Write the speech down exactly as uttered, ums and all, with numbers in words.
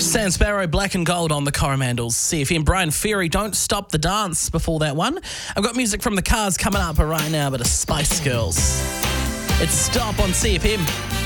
Stan Sparrow, Black and Gold on the Coromandels. C F M, Brian Ferry, Don't Stop the Dance before that one. I've got music from the Cars coming up right now, but a Spice Girls. It's Stop on C F M.